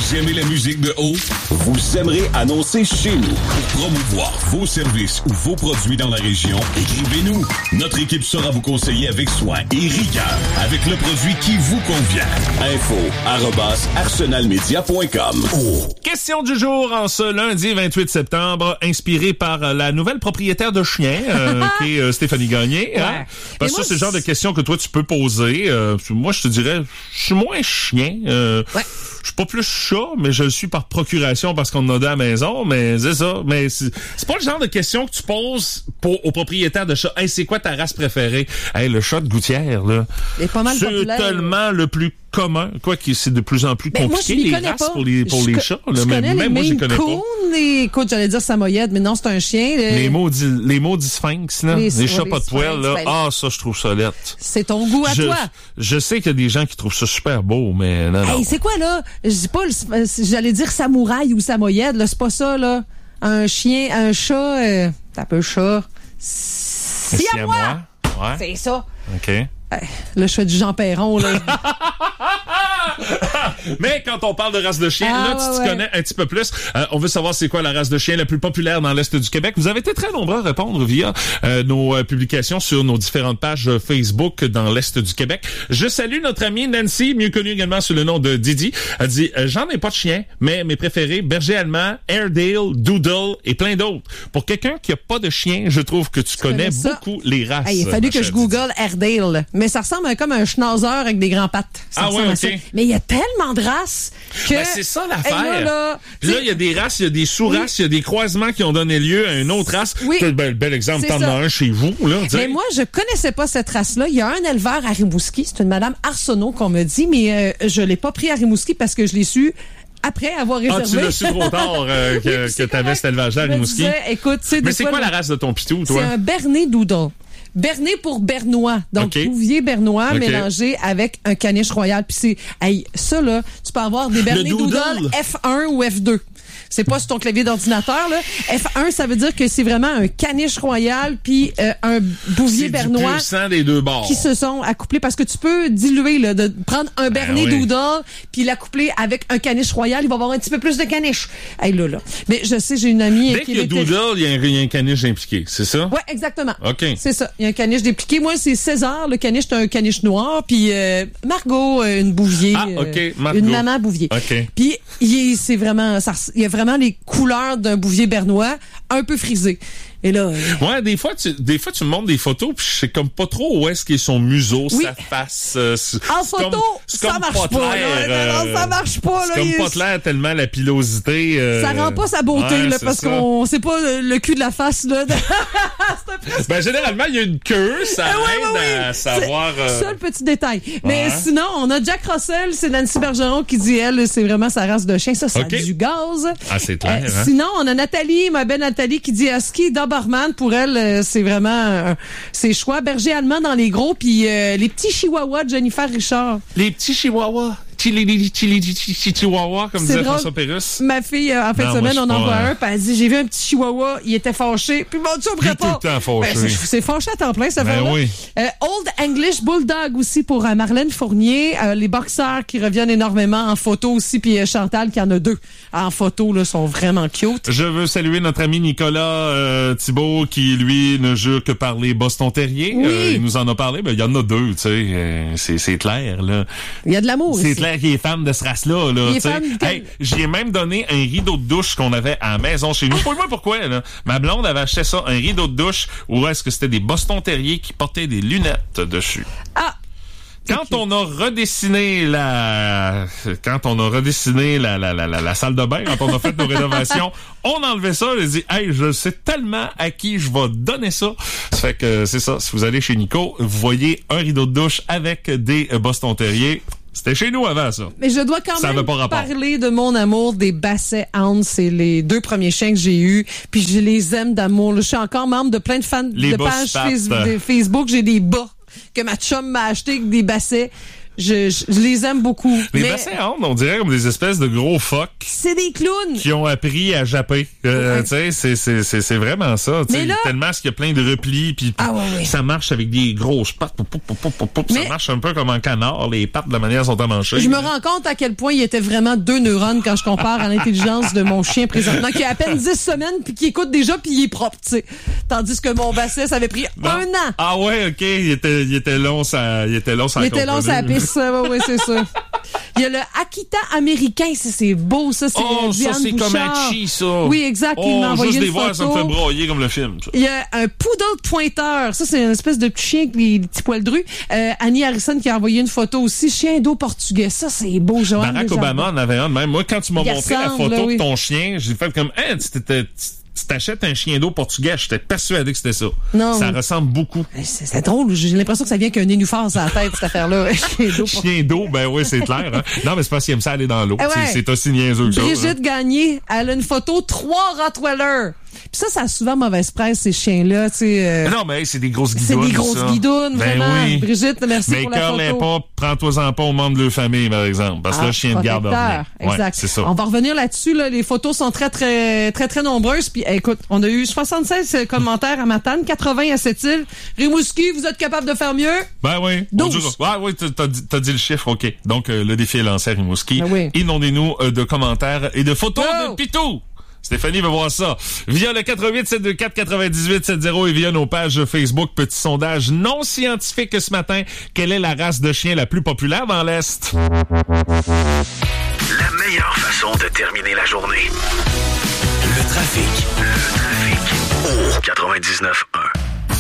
Vous aimez la musique de haut? Vous aimerez annoncer chez nous. Pour promouvoir vos services ou vos produits dans la région, écrivez-nous. Notre équipe saura vous conseiller avec soin et rigueur avec le produit qui vous convient. info@arsenalmedia.com. Question du jour en ce lundi 28 septembre, inspirée par la nouvelle propriétaire de chien, qui est Stéphanie Gagné. Ouais. Hein? Parce que moi, ça, c'est le genre de questions que toi, tu peux poser. Moi, je te dirais, je suis moins chien. Je suis pas plus chat, mais je le suis par procuration parce qu'on en a deux à la maison, mais c'est ça. Mais c'est pas le genre de questions que tu poses aux propriétaires de chats. Hey, c'est quoi ta race préférée? Hey, le chat de gouttière, là. Il est pas mal c'est populaire. tellement le plus commun. Quoi que c'est de plus en plus compliqué, les races pas. pour les chats. Là, Je mais connais même moi, je les les connais Maine pas. Écoute, j'allais dire samoyède, mais non, c'est un chien. Les maudits sphinx, là. Les chats les pas de poils, sphinx, là. ben, Ah, ça, je trouve ça lettre. C'est ton goût à toi. Je sais qu'il y a des gens qui trouvent ça super beau, mais non. Hey, c'est quoi, là? Je dis pas, j'allais dire samouraï ou samoyède, là. C'est pas ça, là. Un chien, un chat, t'as peu chat. Siamois! Ouais. C'est ça. OK. Là, je fais du Jean Perron, là. Mais quand on parle de race de chien, là, tu te connais un petit peu plus. On veut savoir c'est quoi la race de chien la plus populaire dans l'Est du Québec. Vous avez été très nombreux à répondre via nos publications sur nos différentes pages Facebook dans l'Est du Québec. Je salue notre amie Nancy, mieux connue également sous le nom de Didi. Elle dit, j'en ai pas de chien, mais mes préférés, berger allemand, Airedale, Doodle et plein d'autres. Pour quelqu'un qui a pas de chien, je trouve que tu connais beaucoup les races. Hey, il a fallu que je google Airedale. Mais ça ressemble comme un schnauzer avec des grands pattes. Ça ouais, OK. Mais il y a tellement de races que... Ben, c'est ça l'affaire. Là, il y a des races, il y a des sous-races, il y a des croisements qui ont donné lieu à une autre race. Oui. Bel exemple, t'en as un chez vous. Là, mais moi, je connaissais pas cette race-là. Il y a un éleveur à Rimouski, c'est une madame Arsenault qu'on me dit, mais je l'ai pas pris à Rimouski parce que je l'ai su après avoir réservé. Ah, tu l'as su trop tard que t'avais cet élevage-là à Rimouski. Écoute, mais c'est quoi la race de ton pitou, toi? C'est un Berné Doodle. Berné pour bernois. Donc, bouvier bernois mélangé avec un caniche royal. Puis c'est, ça, là, tu peux avoir des Berné Doodle F1 ou F2. C'est pas sur ton clavier d'ordinateur, là. F1, ça veut dire que c'est vraiment un caniche royal puis un bouvier bernois. Du sang des deux bords. Qui se sont accouplés parce que tu peux diluer, là, de prendre un Berné Doodle puis l'accoupler avec un caniche royal, il va avoir un petit peu plus de caniche. Là. Mais je sais, j'ai une amie Dès qu'il y a Doodle, il y a un caniche impliqué, c'est ça? Ouais, exactement. OK. C'est ça. Il y a un caniche impliqué. Moi, c'est César, le caniche, c'est un caniche noir, puis Margot, une bouvier. Ah, OK, Margot. Une maman bouvier. OK. Puis c'est vraiment il y a vraiment les couleurs d'un bouvier bernois, un peu frisé. Et là, ouais, des fois tu me montres des photos puis je sais comme pas trop où est-ce qu'est son museau, sa face. En photo, ça marche pas. Non, ça marche pas. C'est comme pas clair tellement la pilosité. Ça rend pas sa beauté là, parce qu'on c'est pas le cul de la face là. Ben généralement il y a une queue, ça aide à savoir. C'est ça le petit détail. Mais sinon, on a Jack Russell, c'est Nancy Bergeron qui dit elle, c'est vraiment sa race de chien. Ça a du gaz. Ah c'est clair. Hein? Sinon, on a Nathalie, ma belle Nathalie, qui dit Husky Doberman. Pour elle, c'est vraiment ses choix. Berger allemand dans les gros, puis les petits chihuahuas de Jennifer Richard. Les petits chihuahuas. Chihuahua, comme disait François Pérusse. Ma fille, en fin de semaine, on en voit un, puis elle dit, j'ai vu un petit chihuahua, il était fâché, puis mon Dieu, me répond. Tout le temps fâché. C'est fâché à temps plein, ça fait oui. Old English Bulldog aussi pour Marlène Fournier. Les boxeurs qui reviennent énormément en photo aussi, puis Chantal qui en a 2 en photo, là, sont vraiment cute. Je veux saluer notre ami Nicolas Thibault qui, lui, ne jure que par les Boston Terriers. Oui. Il nous en a parlé, il y en a 2, tu sais. C'est clair, là. Il y a de l'amour c'est clair qu'il est fan de ce race-là, là. J'ai même donné un rideau de douche qu'on avait à la maison chez nous. Pas moi pourquoi, là. Ma blonde avait acheté ça, un rideau de douche, où est-ce que c'était des Boston Terriers qui portaient des lunettes dessus. Ah! Quand on a redessiné la salle de bain, quand on a fait nos rénovations, on a enlevé ça, on a dit, hey, je sais tellement à qui je vais donner ça. Ça fait que c'est ça. Si vous allez chez Nico, vous voyez un rideau de douche avec des Boston Terriers. C'était chez nous avant, ça. Mais je dois quand même parler de mon amour des Basset Hounds. C'est les 2 premiers chiens que j'ai eus. Puis je les aime d'amour. Je suis encore membre de plein de fans de pages Facebook. J'ai des bas que ma chum m'a acheté avec des bassets. Je les aime beaucoup. Les bassins hounds, on dirait comme des espèces de gros phoques. C'est des clowns. Qui ont appris à japper. Tu sais, c'est vraiment ça. Là, tellement qu'il y a plein de replis, puis ça marche avec des grosses pattes. Ça marche un peu comme un canard, les pattes de la manière dont on mange. Je me rends compte à quel point il était vraiment 2 neurones quand je compare à l'intelligence de mon chien présentement, qui a à peine 10 semaines, puis qui écoute déjà, puis il est propre, tu sais. Tandis que mon basset, ça avait pris 1 an. Ah ouais, OK. Il était long, ça. Il était long, ça la piste. Oui, c'est ça. Il y a le Akita américain, c'est beau, ça. C'est ça, c'est Bouchard. comme un chi, ça. Oui, exact. Il m'a envoyé juste une les voir, photo. ça me fait broyer comme le film. Ça. Il y a un poodle pointeur. Ça, c'est une espèce de petit chien avec les petits poils drus. Annie Harrison qui a envoyé une photo aussi. Chien d'eau portugais. Ça, c'est beau, Joanne. Barack Obama en avait un de même. Moi, quand tu m'as montré la photo de ton chien, j'ai fait comme, tu t'achètes un chien d'eau portugais, j'étais persuadé que c'était ça. Non. Ça ressemble beaucoup. C'est drôle. J'ai l'impression que ça vient qu'un nénuphar sur la tête, cette affaire-là. Chien d'eau, ben oui, c'est clair. Hein? Non, mais c'est parce qu'il aime ça aller dans l'eau. C'est aussi niaiseux que ça. Brigitte Gagné, elle a une photo 3 Rottweilers. Puis ça a souvent mauvaise presse, ces chiens-là, tu sais. Non, mais c'est des grosses guidounes. C'est des grosses guidounes, vraiment. Oui. Brigitte, merci pour la photo. Mais pas, prends-toi-en pas aux membres de leur famille, par exemple. Parce que là, chien de garde ordinaire. Exact. Ouais, c'est ça. On va revenir là-dessus, là. Les photos sont très, très, très, très nombreuses. Puis, écoute, on a eu 76 commentaires à Matane, 80 à Sept-Îles. Rimouski, vous êtes capable de faire mieux? Ben oui. 12. Oui, t'as dit le chiffre, OK. Donc, le défi est lancé à Rimouski. Ben oui. Inondez-nous de commentaires et de photos de Pitou. Stéphanie va voir ça. Via le 88-724-9870 et via nos pages Facebook, petit sondage non scientifique ce matin. Quelle est la race de chien la plus populaire dans l'Est? La meilleure façon de terminer la journée. Le trafic. Au 99.1.